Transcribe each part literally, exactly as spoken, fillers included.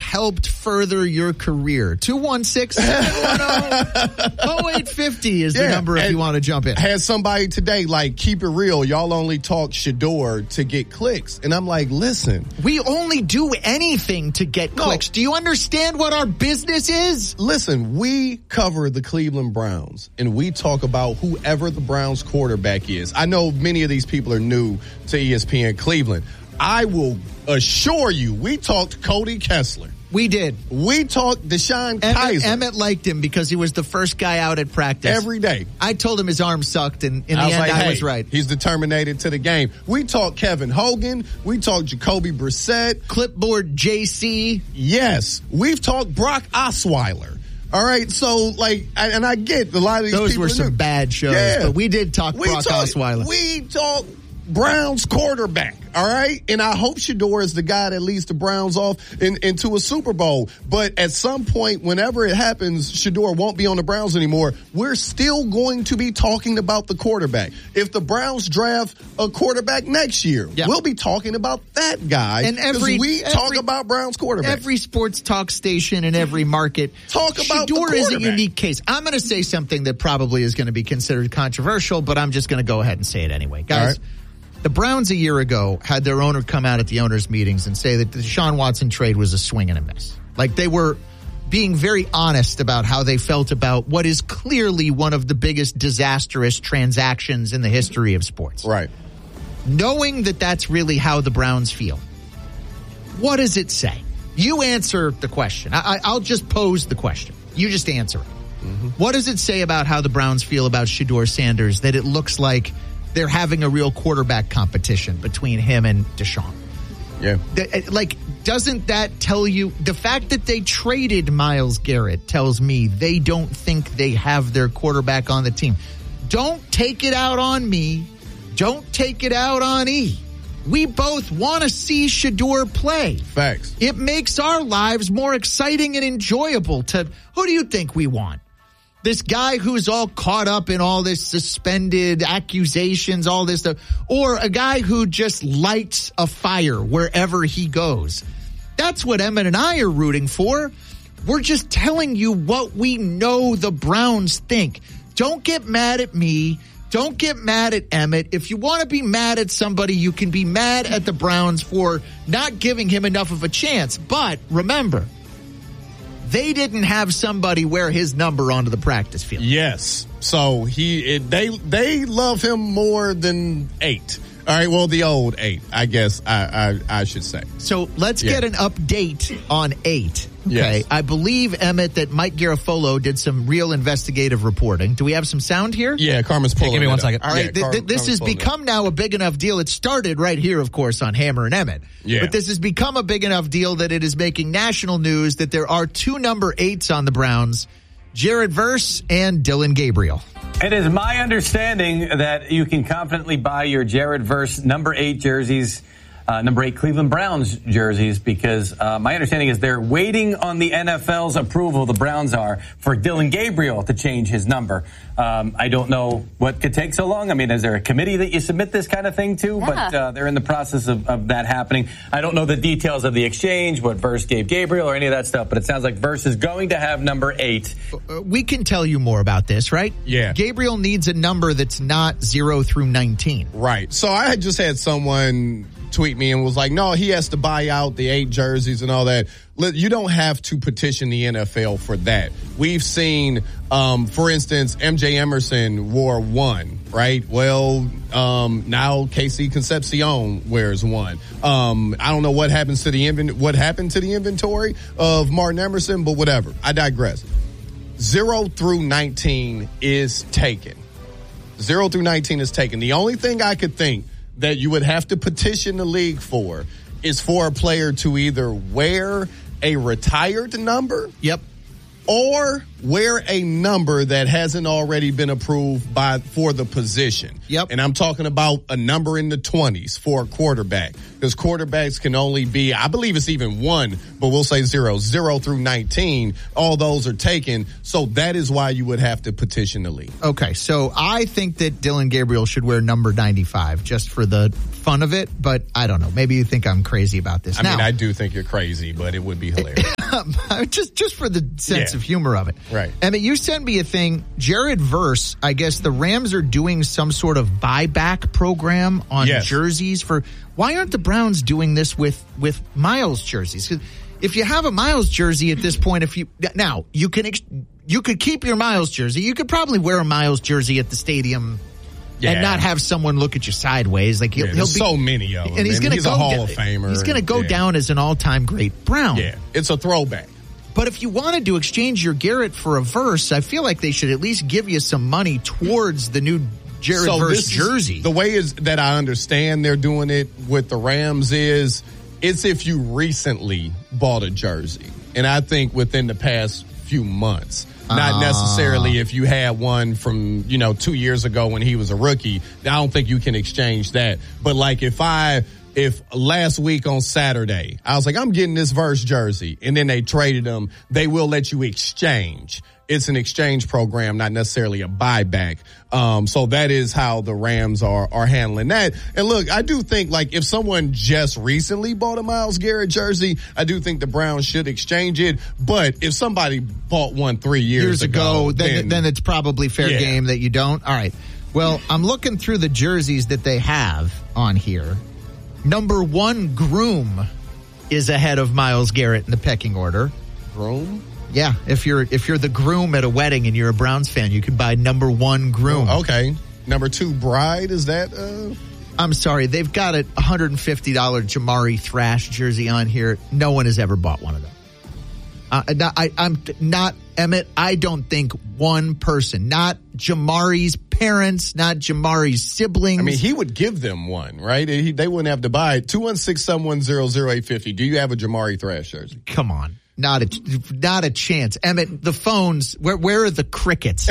helped further your career? two one six, seven one zero, oh eight five zero is the yeah, number if you want to jump in. Had somebody today, like, keep it real. Y'all only talk Shedeur to get clicks. And I'm like, listen. We only do anything to get No. clicks. Do you understand what our business is? Listen, we cover the Cleveland Browns, and we talk about whoever the Browns quarterback is. I know many of these people are new to E S P N Cleveland. I will assure you, we talked Cody Kessler. We did. We talked Deshaun Emmett, Kaiser. Emmett liked him because he was the first guy out at practice. Every day. I told him his arm sucked, and in the I was end, like, I hey, was right. He's determined to the game. We talked Kevin Hogan. We talked Jacoby Brissett. Clipboard J C. Yes. We've talked Brock Osweiler. All right, so, like, I, and I get a lot of these Those people. were some new. bad shows, Yeah. but we did talk We Brock talk, Osweiler. We talk Browns quarterback, all right? And I hope Shedeur is the guy that leads the Browns off in, into a Super Bowl. But at some point, whenever it happens, Shedeur won't be on the Browns anymore. We're still going to be talking about the quarterback. If the Browns draft a quarterback next year, yeah. we'll be talking about that guy. And every we every, talk about Browns quarterback. Every sports talk station in every market. Talk about Shedeur the is a quarterback. unique case. I'm going to say something that probably is going to be considered controversial, but I'm just going to go ahead and say it anyway. Guys, the Browns a year ago had their owner come out at the owners' meetings and say that the Deshaun Watson trade was a swing and a miss. Like, they were being very honest about how they felt about what is clearly one of the biggest disastrous transactions in the history of sports. Right. Knowing that that's really how the Browns feel, what does it say? You answer the question. I, I, I'll just pose the question. You just answer it. Mm-hmm. What does it say about how the Browns feel about Shedeur Sanders that it looks like they're having a real quarterback competition between him and Deshaun? Yeah. The, like, doesn't that tell you the fact that they traded Myles Garrett tells me they don't think they have their quarterback on the team. Don't take it out on me. Don't take it out on E. We both want to see Shedeur play. Facts. It makes our lives more exciting and enjoyable. To who do you think we want? This guy who's all caught up in all this suspended accusations, all this stuff, or a guy who just lights a fire wherever he goes? That's what Emmett and I are rooting for. We're just telling you what we know the Browns think. Don't get mad at me. Don't get mad at Emmett. If you want to be mad at somebody, you can be mad at the Browns for not giving him enough of a chance. But remember, they didn't have somebody wear his number onto the practice field. Yes. So he, it, they, they love him more than eight. All right. Well, the old eight, I guess I, I, I should say. So let's Yeah. get an update on eight. Okay. Yes. I believe, Emmett, that Mike Garafolo did some real investigative reporting. Do we have some sound here? Yeah. Carmen's pulling. Give me it one up. second. All right, Yeah, th- Car- th- this Carmen's has pulling it become now a big enough deal. It started right here, of course, on Hammer and Emmett. Yeah. But this has become a big enough deal that it is making national news that there are two number eights on the Browns, Jared Verse and Dylan Gabriel. It is my understanding that you can confidently buy your Jared Verse number eight jerseys, uh, number eight Cleveland Browns jerseys, because uh, my understanding is they're waiting on the N F L's approval, the Browns are, for Dylan Gabriel to change his number. Um, I don't know what could take so long. I mean, is there a committee that you submit this kind of thing to? Yeah. But uh, they're in the process of, of that happening. I don't know the details of the exchange, what Verse gave Gabriel or any of that stuff, but it sounds like Verse is going to have number eight. Uh, we can tell you more about this, right? Yeah. Gabriel needs a number that's not zero through nineteen. Right. So I had just had someone tweet me and was like, no, he has to buy out the eight jerseys and all that. You don't have to petition the N F L for that. We've seen, um, for instance, M J Emerson wore one, right? Well, um, now Casey Concepcion wears one. Um, I don't know what happens to the invent, what happened to the inventory of Martin Emerson, but whatever. I digress. Zero through nineteen is taken. Zero through nineteen is taken. The only thing I could think that you would have to petition the league for is for a player to either wear a retired number, Yep. or wear a number that hasn't already been approved by for the position. Yep. And I'm talking about a number in the twenties for a quarterback, because quarterbacks can only be, I believe it's even one, but we'll say zero, zero through nineteen. All those are taken. So that is why you would have to petition the league. Okay, so I think that Dillon Gabriel should wear number ninety-five just for the fun of it, but I don't know. Maybe you think I'm crazy about this. I now, mean, I do think you're crazy, but it would be hilarious. just just for the sense Yeah. of humor of it. Right. Emmett, you sent me a thing. Jared Verse, I guess the Rams are doing some sort of buyback program on Yes. jerseys for. Why aren't the Browns doing this with with Miles jerseys? 'Cause if you have a Miles jersey at this point, if you now you can ex, you could keep your Miles jersey. You could probably wear a Miles jersey at the stadium. Yeah. And not have someone look at you sideways. Like he'll, Yeah, he'll there's be so many of them, and he's and going to he's go a Hall da- of Famer, He's going to and- go yeah. down as an all-time great Brown. Yeah, it's a throwback. But if you wanted to exchange your Garrett for a Verse, I feel like they should at least give you some money towards the new Jared So Verse this is- jersey. The way is that I understand they're doing it with the Rams is it's if you recently bought a jersey, and I think within the past few months. Not Ah. necessarily if you had one from, you know, two years ago when he was a rookie. I don't think you can exchange that. But like if I, if last week on Saturday, I was like, I'm getting this Verse jersey, and then they traded them, they will let you exchange. It's an exchange program, not necessarily a buyback. Um, so that is how the Rams are, are handling that. And look, I do think like if someone just recently bought a Myles Garrett jersey, I do think the Browns should exchange it. But if somebody bought one three years, years ago, then, then, then it's probably fair Yeah. game that you don't. All right. Well, I'm looking through the jerseys that they have on here. Number one, Groom is ahead of Myles Garrett in the pecking order. Groom? Yeah, if you're if you're the groom at a wedding and you're a Browns fan, you can buy number one Groom. Oh, okay. Number two, Bride. Is that? Uh... I'm sorry, they've got a one hundred fifty dollars Jamari Thrash jersey on here. No one has ever bought one of them. Uh, no, I, I'm not, Emmett, I don't think one person, not Jamari's parents, not Jamari's siblings. I mean, he would give them one, right? He, they wouldn't have to buy it. two one six, seven one zero, zero eight five zero. Do you have a Jamari Thrash jersey? Come on. Not a, not a chance. Emmett, the phones, where, where are the crickets?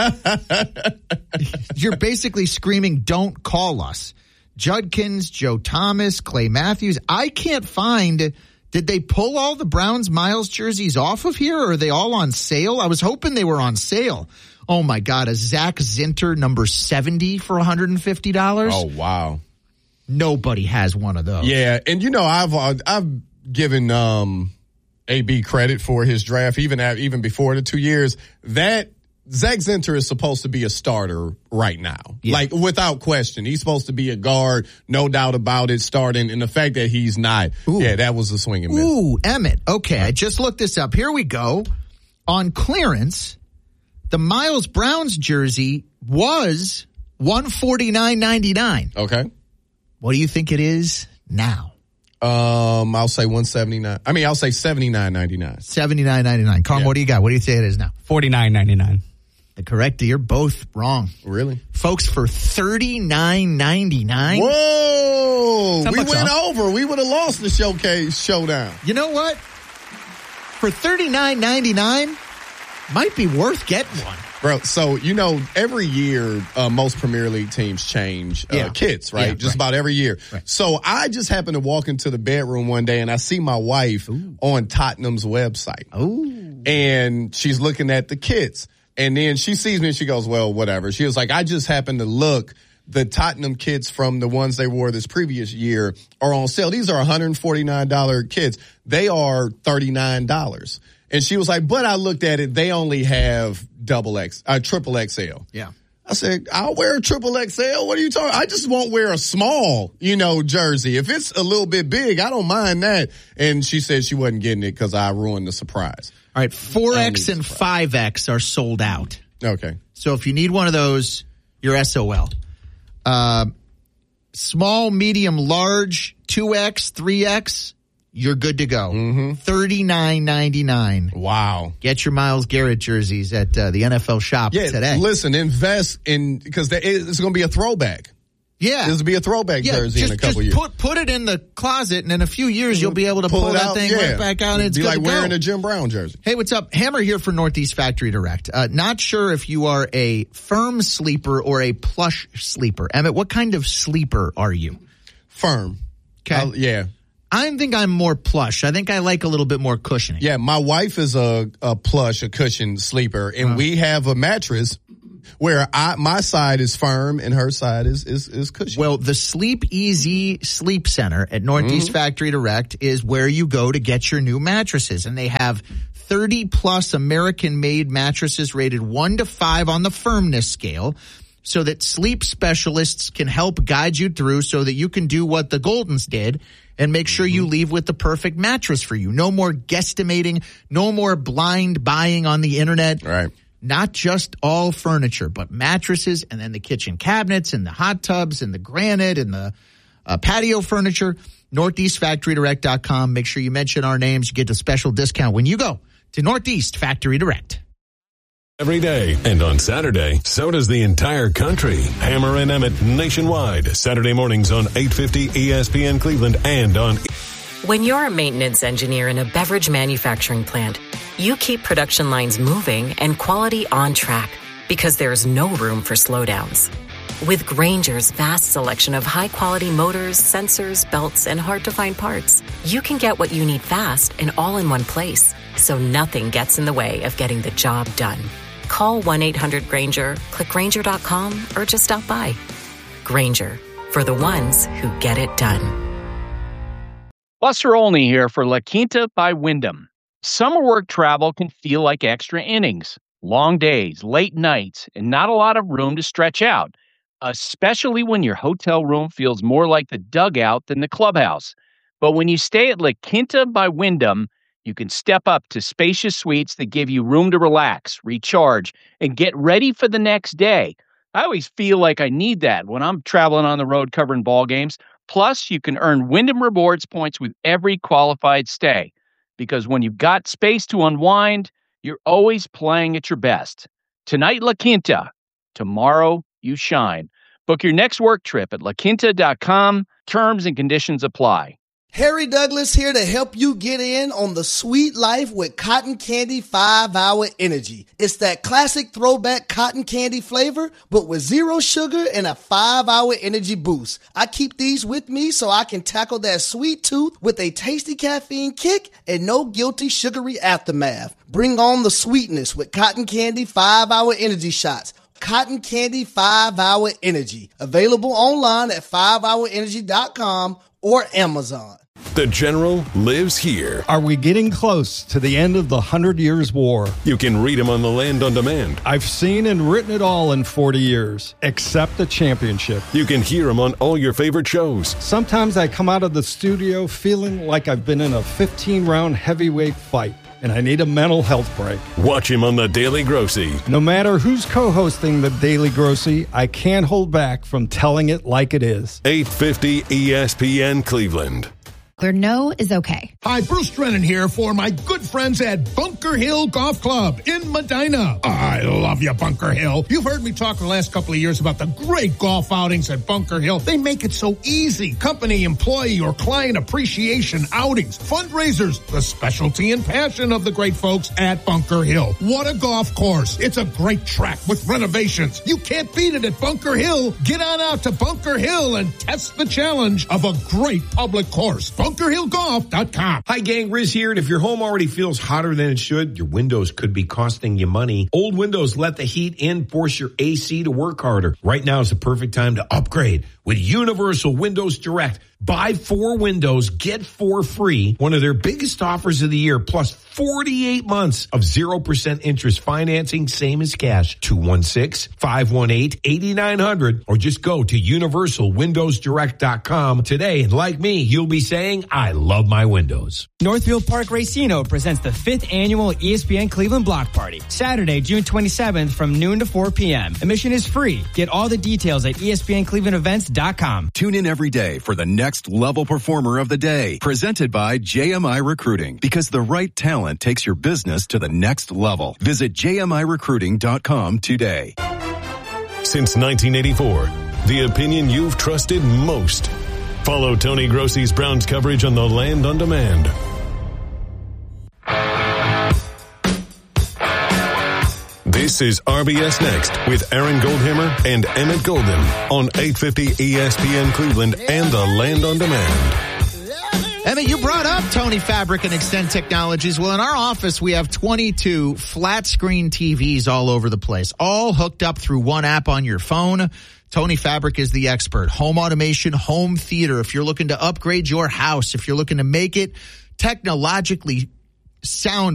You're basically screaming, don't call us. Judkins, Joe Thomas, Clay Matthews. I can't find, did they pull all the Browns Miles jerseys off of here, or are they all on sale? I was hoping they were on sale. Oh my God, a Zach Zinter number seventy for one hundred fifty dollars? Oh, wow. Nobody has one of those. Yeah, and you know, I've uh, I've given um, A B credit for his draft, even at, even before the two years. That Zach Zinter is supposed to be a starter right now, Yeah. like without question. He's supposed to be a guard, no doubt about it. Starting, and the fact that he's not, Ooh. yeah, that was a swing and miss. Ooh, Emmett. Okay, I just looked this up. Here we go. On clearance, the Miles Browns jersey was one forty-nine ninety-nine. Okay, What do you think it is now? um, I'll say one seventy nine. I mean, I'll say seventy nine ninety nine. seventy-nine ninety-nine. Carm, Yeah. what do you got? What do you say it is now? forty-nine ninety-nine. The correct, you're both wrong. Really? Folks, for thirty-nine ninety-nine. Whoa! Ten We bucks went off. over. We would have lost the showcase showdown. You know what? For thirty-nine ninety-nine, might be worth getting one. Bro, so, you know, every year, uh, most Premier League teams change uh, Yeah. kits, right? Yeah, just right. about every year. Right. So I just happened to walk into the bedroom one day and I see my wife on Tottenham's website. Ooh. And she's looking at the kits. And then she sees me and she goes, well, whatever. She was like, I just happened to look. The Tottenham kits from the ones they wore this previous year are on sale. These are one hundred forty-nine dollars kits. They are thirty-nine dollars. And she was like, but I looked at it. They only have double X, uh, triple X L. Yeah. I said, I'll wear a triple X L. What are you talking? I just won't wear a small, you know, jersey. If it's a little bit big, I don't mind that. And she said she wasn't getting it because I ruined the surprise. All right, four X I don't need and surprise. five X are sold out. Okay. So if you need one of those, you're S O L. Uh, small, medium, large, two X, three X, you're good to go. Mm-hmm. thirty-nine ninety-nine. Wow. Get your Myles Garrett jerseys at uh, the N F L shop Yeah, today. listen, invest in, because it's going to be a throwback. Yeah. This will be a throwback yeah, jersey just, in a couple just years. Put, put it in the closet, and in a few years, you'll be able to pull, pull that out, thing yeah. right back out, and it's be good like to wearing go. a Jim Brown jersey. Hey, what's up? Hammer here for Northeast Factory Direct. Uh, not sure if you are a firm sleeper or a plush sleeper. Emmett, what kind of sleeper are you? Firm. Okay. I'll, yeah. I think I'm more plush. I think I like a little bit more cushioning. Yeah, my wife is a, a plush, a cushion sleeper, and uh, we have a mattress where I, my side is firm and her side is, is, is cushion. Well, the Sleep Easy Sleep Center at Northeast mm-hmm. Factory Direct is where you go to get your new mattresses. And they have thirty plus American-made mattresses rated one to five on the firmness scale so that sleep specialists can help guide you through so that you can do what the Goldens did and make sure you leave with the perfect mattress for you. No more guesstimating, no more blind buying on the internet. Right. Not just all furniture, but mattresses and then the kitchen cabinets and the hot tubs and the granite and the uh, patio furniture. Northeast Factory Direct dot com. Make sure you mention our names. You get a special discount when you go to Northeast Factory Direct. Every day and on Saturday, so does the entire country. Hammer and Emmett nationwide. Saturday mornings on eight fifty E S P N Cleveland and on... When you're a maintenance engineer in a beverage manufacturing plant, you keep production lines moving and quality on track because there's no room for slowdowns. With Grainger's vast selection of high-quality motors, sensors, belts, and hard-to-find parts, you can get what you need fast and all in one place, so nothing gets in the way of getting the job done. Call one eight hundred Grainger, click Grainger dot com, or just stop by. Grainger, for the ones who get it done. Buster Olney here for La Quinta by Wyndham. Summer work travel can feel like extra innings, long days, late nights, and not a lot of room to stretch out, especially when your hotel room feels more like the dugout than the clubhouse. But when you stay at La Quinta by Wyndham, you can step up to spacious suites that give you room to relax, recharge, and get ready for the next day. I always feel like I need that when I'm traveling on the road covering ball games. Plus, you can earn Wyndham Rewards points with every qualified stay. Because when you've got space to unwind, you're always playing at your best. Tonight, La Quinta. Tomorrow, you shine. Book your next work trip at la quinta dot com. Terms and conditions apply. Harry Douglas here to help you get in on the sweet life with Cotton Candy five hour Energy. It's that classic throwback cotton candy flavor, but with zero sugar and a five hour energy boost. I keep these with me so I can tackle that sweet tooth with a tasty caffeine kick and no guilty sugary aftermath. Bring on the sweetness with Cotton Candy five hour Energy shots. Cotton Candy five hour Energy. Available online at five hour energy dot com or Amazon. The General lives here. Are we getting close to the end of the Hundred Years' War? You can read him on the Land on Demand. I've seen and written it all in forty years, except the championship. You can hear him on all your favorite shows. Sometimes I come out of the studio feeling like I've been in a fifteen round heavyweight fight, and I need a mental health break. Watch him on The Daily Grossy. No matter who's co-hosting The Daily Grossy, I can't hold back from telling it like it is. eight fifty E S P N Cleveland. Where no is okay. Hi, Bruce Drennan here for my good friends at Bunker Hill Golf Club in Medina. I love you, Bunker Hill. You've heard me talk the last couple of years about the great golf outings at Bunker Hill. They make it so easy. Company, employee, or client appreciation outings, fundraisers, the specialty and passion of the great folks at Bunker Hill. What a golf course. It's a great track with renovations. You can't beat it at Bunker Hill. Get on out to Bunker Hill and test the challenge of a great public course. bunker hill golf dot com. Hi, gang. Riz here. And if your home already feels hotter than it should, your windows could be costing you money. Old windows let the heat in, force your A C to work harder. Right now is the perfect time to upgrade with Universal Windows Direct. Buy four windows, get four free. One of their biggest offers of the year, plus forty-eight months of zero percent interest financing, same as cash. two one six, five one eight, eight nine zero zero or just go to universal windows direct dot com today. And like me, you'll be saying, I love my windows. Northfield Park Racino presents the fifth annual E S P N Cleveland Block Party, Saturday, June twenty-seventh from noon to four p.m. Admission is free. Get all the details at E S P N Cleveland Events dot com. Tune in every day for the next level performer of the day, presented by J M I Recruiting, because the right talent takes your business to the next level. Visit J M I recruiting dot com today. Since nineteen eighty-four, the opinion you've trusted most. Follow Tony Grossi's Browns coverage on the Land on Demand. This is R B S Next with Aaron Goldhammer and Emmett Golden on eight fifty E S P N Cleveland and the Land on Demand. Emmett, you brought up Tony Fabric and Extend Technologies. Well, in our office, we have twenty-two flat screen T Vs all over the place, all hooked up through one app on your phone. Tony Fabric is the expert. Home automation, home theater. If you're looking to upgrade your house, if you're looking to make it technologically sound